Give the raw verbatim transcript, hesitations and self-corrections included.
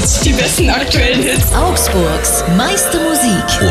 Hits, die besten aktuellen Hits. Augsburgs meiste Musik.